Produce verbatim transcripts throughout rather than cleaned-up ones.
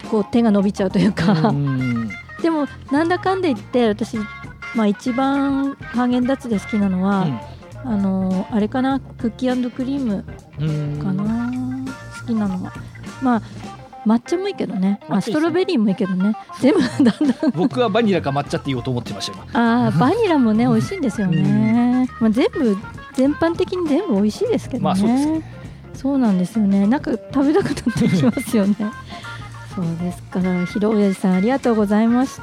こう手が伸びちゃうというかうんでもなんだかんで言って私、まあ、一番ハーゲンダッツで好きなのは、うん、あのあれかなクッキー&クリームかな好きなのはまあ抹茶もいいけどね、あストロベリーもいいけどね全部だんだん僕はバニラか抹茶って言おうと思ってました今あバニラもね美味しいんですよね、まあ、全部全般的に全部美味しいですけどね、まあ、そうですねそうなんですよねなんか食べたくなってきますよねそうですから、ひろおやじさんありがとうございました。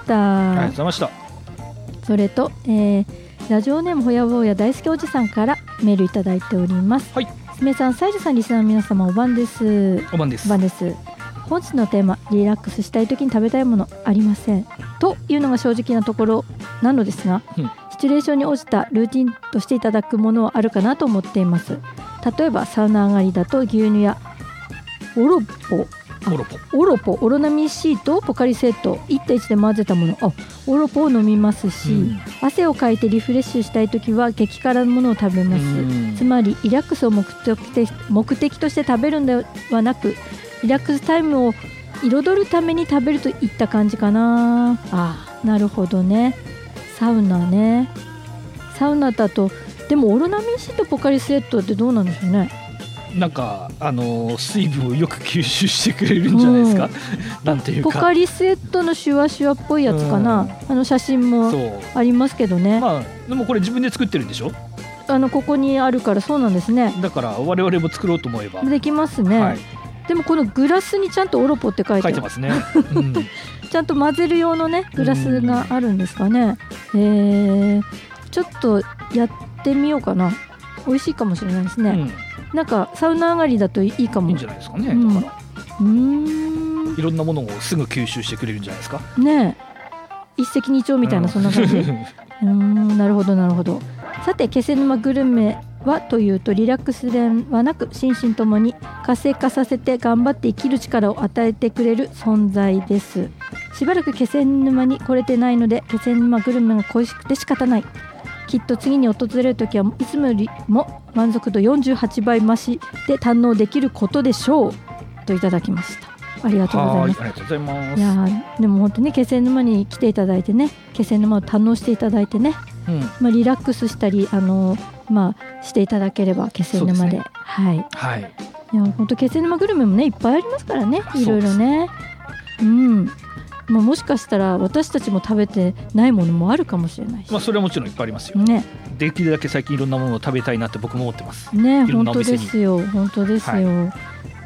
ありがとうございました。 それと、えー、ラジオネームほやぼうや大好きおじさんからメールいただいております。 はい。 すめさん、さいじさん、リスナーの皆様お晩です。 お晩です。 お晩です。本日のテーマ、リラックスしたい時に食べたいものありませんというのが正直なところなのですが、うん、シチュエーションに応じたルーティンとしていただくものはあるかなと思っています。例えばサウナ上がりだと牛乳やオロポオロポオロポオロナミン C とポカリセット いちたいいち で混ぜたもの、あオロポを飲みますし、うん、汗をかいてリフレッシュしたいときは激辛のものを食べます、うん、つまりリラックスを目的、目的として食べるのではなくリラックスタイムを彩るために食べるといった感じかな。あなるほどね。サウナね。サウナだとでもオロナミン C とポカリセットってどうなんでしょうね。 なんかあのー、水分をよく吸収してくれるんじゃないですか、うん、なんていうかポカリセットのシュワシュワっぽいやつかな、うん、あの写真もありますけどね、 まあ、でもこれ自分で作ってるんでしょ。 あのここにあるからそうなんですね。 だから我々も作ろうと思えばできますね、はい、でもこのグラスにちゃんとオロポって書いてある書いてますね、うん、 ちゃんと混ぜる用のねグラスがあるんですかね、うん、えー、ちょっとやってみようかな。美味しいかもしれないですね、うんなんかサウナ上がりだといいかも。 いいんじゃないですかね、うん、だからうーんいろんなものをすぐ吸収してくれるんじゃないですかねえ一石二鳥みたいな、うん、そんな感じうーんなるほどなるほど。さて気仙沼グルメはというとリラックスではなく心身ともに活性化させて頑張って生きる力を与えてくれる存在です。しばらく気仙沼に来れてないので気仙沼グルメが恋しくて仕方ない。きっと次に訪れるときはいつもよりも満足度よんじゅうはちばい増しで堪能できることでしょうといただきました。ありがとうございます。 ありがとうございます。 いやでも本当に気仙沼に来ていただいてね気仙沼を堪能していただいてね、うんまあ、リラックスしたりあの、まあ、していただければ気仙沼 で, で、ねはいはい、 いや本当気仙沼グルメもねいっぱいありますからねいろいろねうんまあ、もしかしたら私たちも食べてないものもあるかもしれないし、 まあ、それはもちろんいっぱいありますよ、ね、できるだけ最近いろんなものを食べたいなって僕も思ってますね。本当ですよ本当ですよ、はい、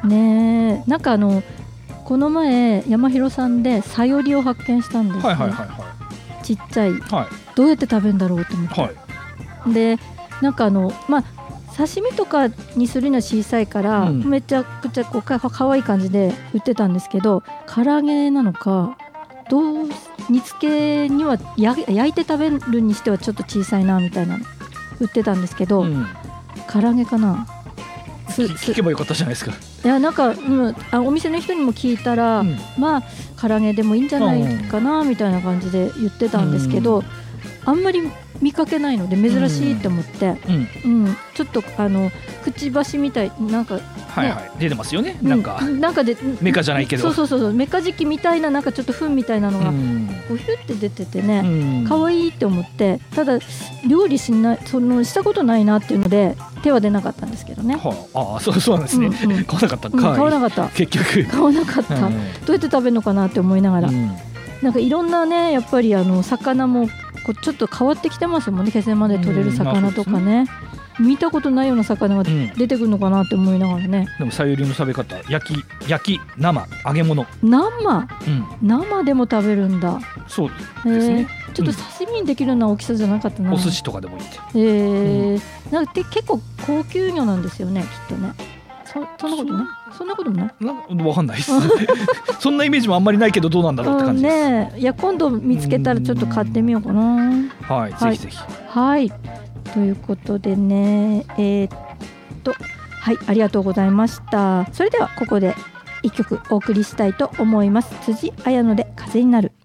ねなんかあのこの前山広さんでさよりを発見したんですね、はいはいはいはい、ちっちゃい、はい、どうやって食べるんだろうと思って、はい、でなんかあのまあ刺身とかにするのは小さいから、うん、めちゃくちゃこうかわいい感じで売ってたんですけど唐揚げなのかどう煮付けにはや焼いて食べるにしてはちょっと小さいなみたいなの売ってたんですけど、うん、唐揚げかな聞けばよかったじゃないですか。 いやなんか、うん、あお店の人にも聞いたら、うん、まあ唐揚げでもいいんじゃないかなみたいな感じで言ってたんですけど、うん、あんまり見かけないので珍しいって思って、うんうん、ちょっとあのくちばしみたいなんか、ねはいはい、出てますよね、うん、なんかなんかでメカじゃないけどそうそうそうメカジキみたいななんかちょっと糞みたいなのがこうヒュッて出ててね可愛いって思ってただ料理しないそのしたことないなっていうので手は出なかったんですけどね、 はあ、あそうそうなんですね、うんうん、買わなかったか、うん、 買わなかった結局買わなかった、うん、どうやって食べるのかなって思いながら、うん、なんかいろんなねやっぱりあの魚もこうちょっと変わってきてますもんね気仙沼で取れる魚とかね、うん、見たことないような魚が出てくるのかなって思いながらね、 うん、でもさゆりの食べ方焼き焼き生揚げ物生、うん、生でも食べるんだ。 そうですね、 えー、ちょっと刺身にできるような大きさじゃなかったな、 うん、お寿司とかでもいいって、 えーうん、なんか結構高級魚なんですよねきっとね。そ, そんなことないそんなこともないなわかんないですそんなイメージもあんまりないけどどうなんだろうって感じです、 うんね、いや今度見つけたらちょっと買ってみようかな。 はい、はい、ぜひぜひはいということでねえー、っとはいありがとうございました。それではここで一曲お送りしたいと思います。辻彩乃で風になる。